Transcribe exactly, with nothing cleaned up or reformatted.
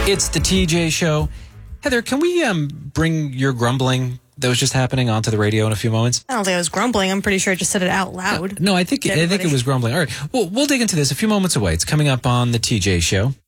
It's the T J Show. Heather, can we um, bring your grumbling that was just happening onto the radio in a few moments? I don't think I was grumbling. I'm pretty sure I just said it out loud. Uh, no, I think I think it was grumbling. All right, well, we'll dig into this a few moments away. It's coming up on the T J Show.